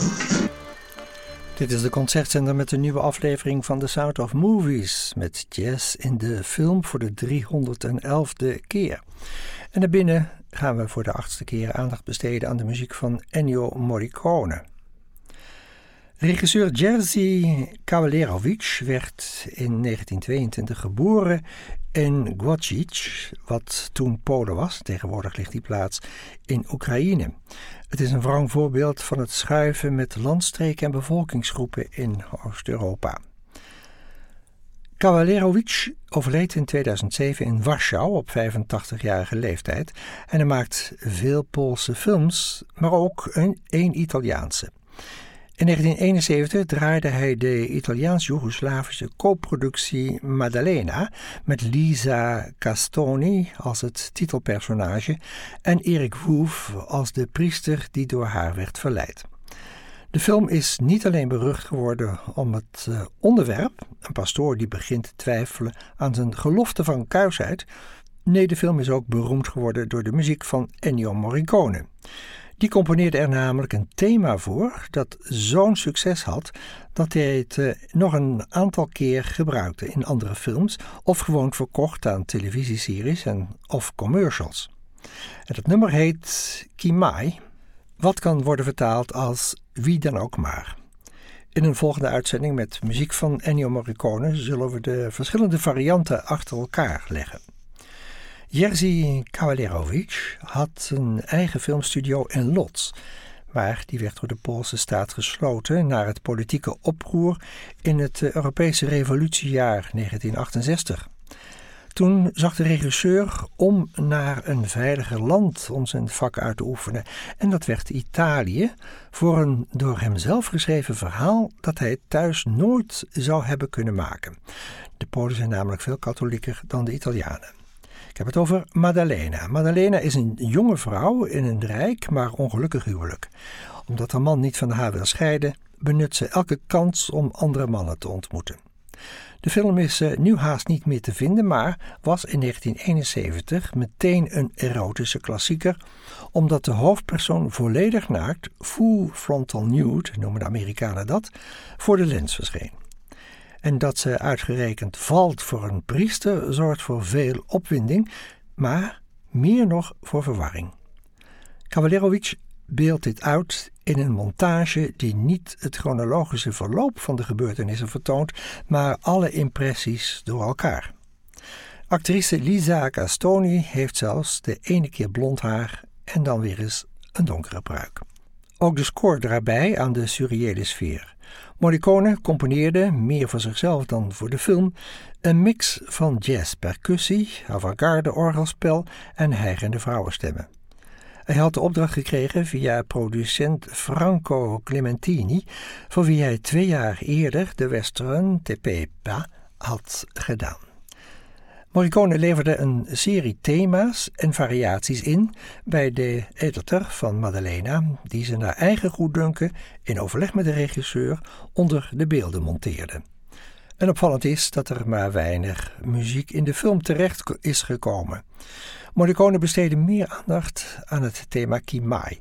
Dit is de Concertzender met een nieuwe aflevering van The Sound of Movies met jazz in de film voor de 311e keer. En daarbinnen gaan we voor de 8e keer aandacht besteden aan de muziek van Ennio Morricone. Regisseur Jerzy Kawalerowicz werd in 1922 geboren in Głocice, wat toen Polen was. Tegenwoordig ligt die plaats in Oekraïne. Het is een wrang voorbeeld van het schuiven met landstreken en bevolkingsgroepen in Oost-Europa. Kawalerowicz overleed in 2007 in Warschau op 85-jarige leeftijd en hij maakt veel Poolse films, maar ook één Italiaanse. In 1971 draaide hij de Italiaans-Joegoslavische co-productie Maddalena met Lisa Castoni als het titelpersonage en Erik Woef als de priester die door haar werd verleid. De film is niet alleen berucht geworden om het onderwerp, een pastoor die begint te twijfelen aan zijn gelofte van kuisheid. Nee, de film is ook beroemd geworden door de muziek van Ennio Morricone. Die componeerde er namelijk een thema voor dat zo'n succes had dat hij het nog een aantal keer gebruikte in andere films of gewoon verkocht aan televisieseries of commercials. En het nummer heet Chi Mai, wat kan worden vertaald als wie dan ook maar. In een volgende uitzending met muziek van Ennio Morricone zullen we de verschillende varianten achter elkaar leggen. Jerzy Kawalerowicz had een eigen filmstudio in Łódź, maar die werd door de Poolse staat gesloten na het politieke oproer in het Europese revolutiejaar 1968. Toen zag de regisseur om naar een veiliger land om zijn vak uit te oefenen en dat werd Italië voor een door hem zelf geschreven verhaal dat hij thuis nooit zou hebben kunnen maken. De Polen zijn namelijk veel katholieker dan de Italianen. Ik heb het over Maddalena. Maddalena is een jonge vrouw in een rijk, maar ongelukkig huwelijk. Omdat haar man niet van haar wil scheiden, benut ze elke kans om andere mannen te ontmoeten. De film is nu haast niet meer te vinden, maar was in 1971 meteen een erotische klassieker, omdat de hoofdpersoon volledig naakt, full frontal nude, noemen de Amerikanen dat, voor de lens verscheen. En dat ze uitgerekend valt voor een priester zorgt voor veel opwinding, maar meer nog voor verwarring. Kawalerowicz beeldt dit uit in een montage die niet het chronologische verloop van de gebeurtenissen vertoont, maar alle impressies door elkaar. Actrice Lisa Castoni heeft zelfs de ene keer blond haar en dan weer eens een donkere pruik. Ook de score draagt bij aan de surreële sfeer. Morricone componeerde, meer voor zichzelf dan voor de film, een mix van jazz, percussie, avant-garde orgelspel en hijgende vrouwenstemmen. Hij had de opdracht gekregen via producent Franco Clementini, voor wie hij 2 jaar eerder de western Te Pepa had gedaan. Morricone leverde een serie thema's en variaties in bij de editor van Maddalena, die ze naar eigen goeddunken in overleg met de regisseur onder de beelden monteerde. En opvallend is dat er maar weinig muziek in de film terecht is gekomen. Morricone besteedde meer aandacht aan het thema Chi Mai.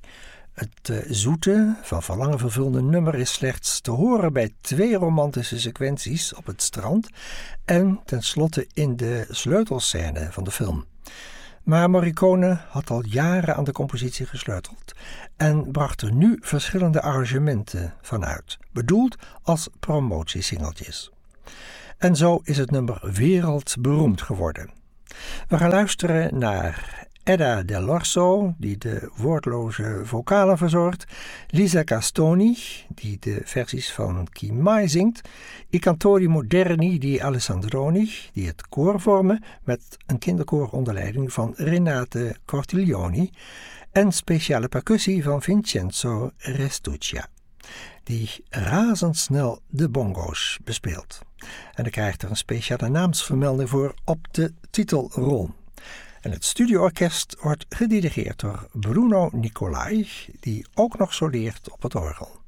Het zoete, van verlangen vervulde nummer is slechts te horen bij 2 romantische sequenties op het strand en tenslotte in de sleutelscène van de film. Maar Morricone had al jaren aan de compositie gesleuteld en bracht er nu verschillende arrangementen van uit, bedoeld als promotiesingeltjes. En zo is het nummer wereldberoemd geworden. We gaan luisteren naar Edda Dell'Orso, die de woordloze vocalen verzorgt, Lisa Castoni, die de versies van Chi Mai zingt, I Cantori Moderni di Alessandroni, die het koor vormen met een kinderkoor onder leiding van Renate Cortiglioni en speciale percussie van Vincenzo Restuccia, die razendsnel de bongo's bespeelt. En dan krijgt er een speciale naamsvermelding voor op de titelrol. En het studioorkest wordt gedirigeerd door Bruno Nicolai, die ook nog soleert op het orgel.